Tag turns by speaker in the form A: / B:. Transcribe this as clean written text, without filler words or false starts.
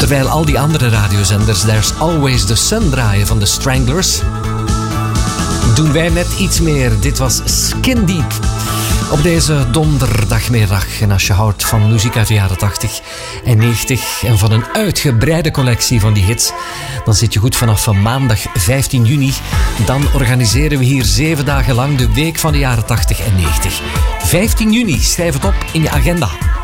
A: Terwijl al die andere radiozenders There's Always the Sun draaien van de Stranglers, doen wij net iets meer. Dit was Skin Deep. Op deze donderdagmiddag. En als je houdt van muziek uit de jaren 80 en 90 en van een uitgebreide collectie van die hits, dan zit je goed vanaf maandag 15 juni. Dan organiseren we hier 7 dagen lang de week van de jaren 80 en 90. 15 juni, schrijf het op in je agenda.